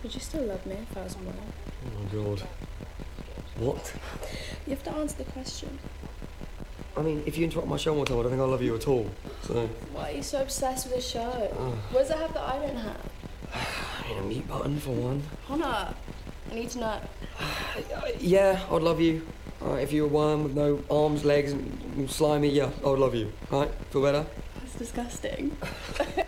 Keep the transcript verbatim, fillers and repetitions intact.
Would you still love me if I was more? Oh my god. What? You have to answer the question. I mean, if you interrupt my show one time, I don't think I love you at all. So. Why are you so obsessed with this show? Uh, What does it have that I don't have? I mean, a mute button for one. Hannah, I need to know. Uh, yeah, I'd love you. Alright, if you're a worm with no arms, legs, and slimy, yeah, I would love you. Alright, feel better? That's disgusting.